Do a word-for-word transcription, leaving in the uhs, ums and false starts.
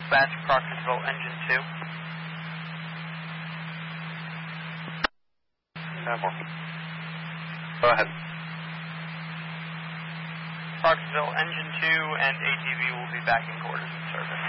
dispatch, Proctorsville Engine two. Go ahead. Proctorsville Engine two and A T V will be back in quarters in service.